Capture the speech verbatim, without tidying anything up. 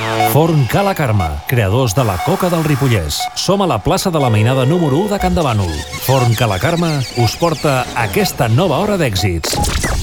Forn Ca la Carme, creadors de la coca del Ripollès. Som a la plaça de la Mainada número u de Can de Bànol. Forn Ca la Carme us porta aquesta nova hora d'èxits.